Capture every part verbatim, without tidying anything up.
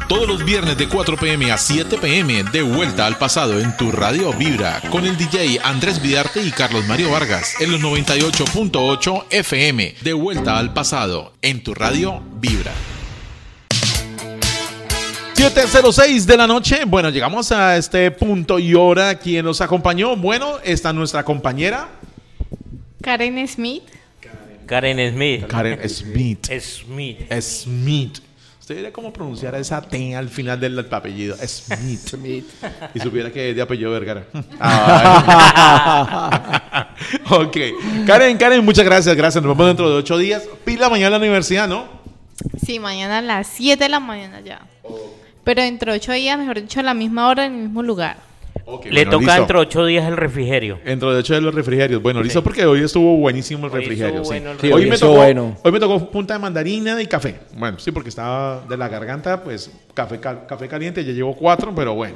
Todos los viernes de cuatro p.m. a siete p.m. de Vuelta al Pasado en tu radio Vibra con el D J Andrés Vidarte y Carlos Mario Vargas en los noventa y ocho punto ocho F M. De Vuelta al Pasado en tu radio Vibra. siete cero seis de la noche. Bueno, llegamos a este punto y hora. Quien nos acompañó, bueno, está nuestra compañera Karen Smith. Karen Smith. Karen Smith. Smith. Smith. Usted diría cómo pronunciar esa T al final del apellido. Smith. Smith. Y supiera que es de apellido Vergara. Ok. Karen, Karen, muchas gracias. Gracias. Nos vemos dentro de ocho días. Pila mañana a la universidad, ¿no? Sí, mañana a las siete de la mañana ya. Pero dentro de ocho días, mejor dicho, a la misma hora, en el mismo lugar. Okay, Le bueno, toca listo. Dentro de ocho días el refrigerio. Dentro de ocho de los refrigerios. Bueno, okay. Listo, porque hoy estuvo buenísimo el hoy refrigerio. Sí. Bueno el sí, hoy, hoy, me tocó, bueno. hoy me tocó punta de mandarina y café. Bueno, sí, porque estaba de la garganta, pues café, cal, café caliente. Ya llevo cuatro, pero bueno.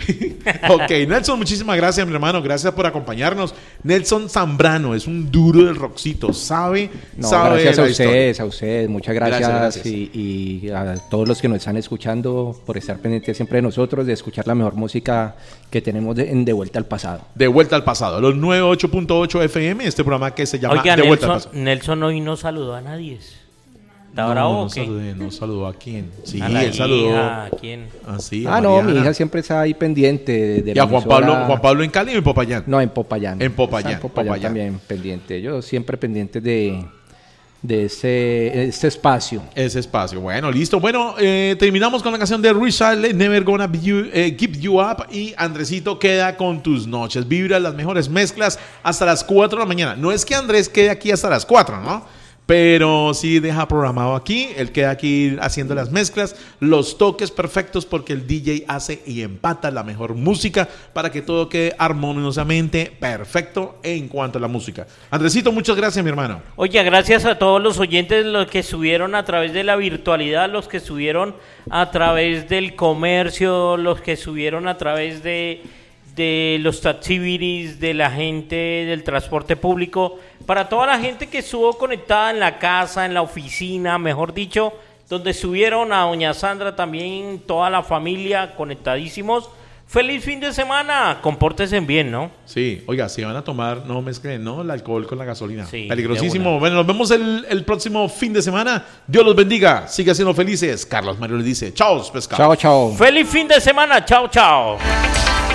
Ok, Nelson, muchísimas gracias, mi hermano. Gracias por acompañarnos. Nelson Zambrano es un duro del rockcito. Sabe, no, sabe. Gracias a ustedes, a ustedes. Muchas gracias. Gracias, gracias. Y, y a todos los que nos están escuchando por estar pendientes siempre de nosotros, de escuchar la mejor música que tenemos de, en De Vuelta al Pasado. De Vuelta al Pasado, los noventa y ocho punto ocho F M, este programa que se llama Oiga, De Nelson, Vuelta al Pasado. Nelson hoy no saludó a nadie. ¿Está no, bravo no o qué? Saludé, no saludó a quién. Sí, a la él saludó. hija, ¿a quién? Ah, sí, ah no, mi hija siempre está ahí pendiente. De, de ¿Y a Juan Pablo, Juan Pablo en Cali o en Popayán? No, en Popayán. En Popayán. En Popayán, Popayán también pendiente. Yo siempre pendiente de... de ese, este espacio. Ese espacio. Bueno, listo. Bueno, eh, terminamos con la canción de Richard, Never Gonna Be you, eh, Give You Up. Y Andresito queda con tus noches. Vibra las mejores mezclas hasta las cuatro de la mañana. No es que Andrés quede aquí hasta las cuatro, ¿no? Pero sí deja programado aquí. Él queda aquí haciendo las mezclas, los toques perfectos, porque el D J hace y empata la mejor música para que todo quede armoniosamente perfecto en cuanto a la música. Andresito, muchas gracias, mi hermano. Oye, gracias a todos los oyentes, los que subieron a través de la virtualidad, los que subieron a través del comercio, los que subieron a través de... de los taxibiris, de la gente del transporte público, para toda la gente que estuvo conectada en la casa, en la oficina, mejor dicho, donde subieron a doña Sandra también, toda la familia conectadísimos. Feliz fin de semana, compórtense bien, ¿no? Sí, oiga, si van a tomar, no mezclen, ¿no? El alcohol con la gasolina. Sí, peligrosísimo. Bueno, nos vemos el, el próximo fin de semana. Dios los bendiga, siga siendo felices. Carlos Mario le dice, chao, pescado. Chao, chao. Feliz fin de semana, chao, chao.